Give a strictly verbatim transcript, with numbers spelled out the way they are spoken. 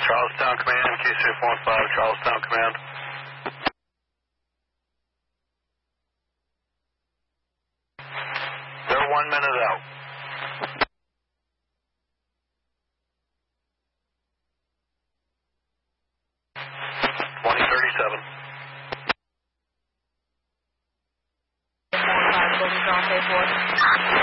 Charlestown Command, Q six one five, Charlestown Command. They're one minute out. twenty thirty-seven. four five, Golden Cross A four.